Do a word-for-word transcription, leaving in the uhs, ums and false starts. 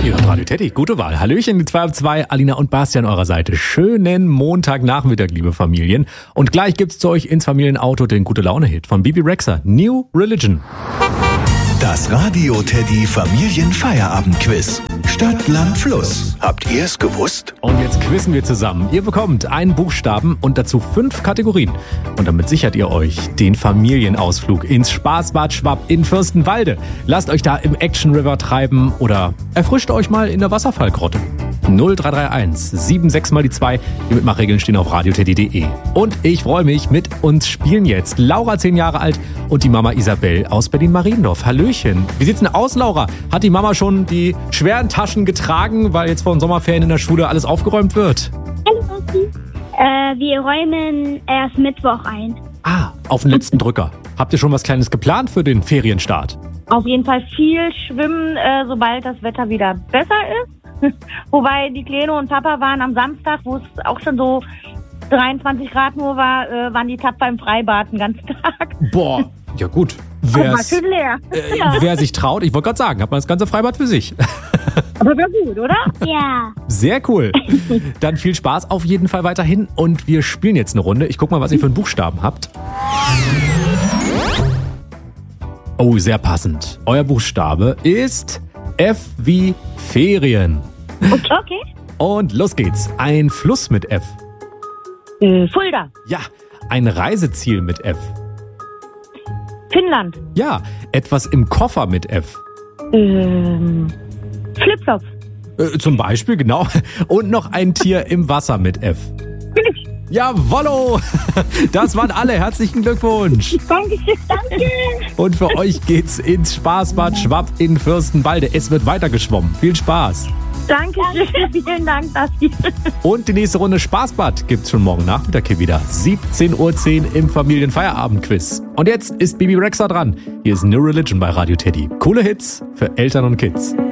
Ihr hört Radio Teddy, gute Wahl. Hallöchen, die zwei ab zwei, Alina und Bastian an eurer Seite. Schönen Montagnachmittag, liebe Familien. Und gleich gibt's zu euch ins Familienauto den Gute-Laune-Hit von Bibi Rexha, New Religion. Das Radio Teddy Familienfeierabend-Quiz. Stadt, Land, Fluss. Habt ihr es gewusst? Und jetzt quizzen wir zusammen. Ihr bekommt einen Buchstaben und dazu fünf Kategorien. Und damit sichert ihr euch den Familienausflug ins Spaßbad Schwapp in Fürstenwalde. Lasst euch da im Action River treiben oder erfrischt euch mal in der Wasserfallgrotte. null drei drei eins sieben sechs mal die zwei. Die Mitmachregeln stehen auf radioteddy punkt de. Und ich freue mich, mit uns spielen jetzt Laura, zehn Jahre alt, und die Mama Isabel aus Berlin-Mariendorf. Hallöchen. Wie sieht's denn aus, Laura? Hat die Mama schon die schweren Taschen getragen, weil jetzt vor den Sommerferien in der Schule alles aufgeräumt wird? Hallo, Papi. Äh, wir räumen erst Mittwoch ein. Ah, auf den letzten Drücker. Habt ihr schon was Kleines geplant für den Ferienstart? Auf jeden Fall viel schwimmen, äh, sobald das Wetter wieder besser ist. Wobei die Kleine und Papa waren am Samstag, wo es auch schon so dreiundzwanzig Grad nur war, äh, waren die tapfer im Freibad den ganzen Tag. Boah, ja gut. Guck mal, schön leer. Äh, Ja. Wer sich traut, ich wollte gerade sagen, hat man das ganze Freibad für sich. Aber wäre gut, oder? Ja. Sehr cool. Dann viel Spaß auf jeden Fall weiterhin und wir spielen jetzt eine Runde. Ich guck mal, was ihr für einen Buchstaben habt. Oh, sehr passend. Euer Buchstabe ist F wie Ferien. Okay. Und los geht's. Ein Fluss mit F. Äh, Fulda, Ja, ein Reiseziel mit F. Finnland, Ja, etwas im Koffer mit F. ähm, Flipflops, Äh, zum Beispiel, genau. Und noch ein Tier im Wasser mit F. Fisch. Jawollo! Das waren alle. Herzlichen Glückwunsch. Dankeschön. Danke. Und für euch geht's ins Spaßbad Schwapp in Fürstenwalde. Es wird weitergeschwommen. Viel Spaß. Dankeschön. Vielen Dank, Basti. Und die nächste Runde Spaßbad gibt's schon morgen Nachmittag hier wieder. siebzehn Uhr zehn im Familienfeierabend-Quiz. Und jetzt ist Bibi Rexha dran. Hier ist New Religion bei Radio Teddy. Coole Hits für Eltern und Kids.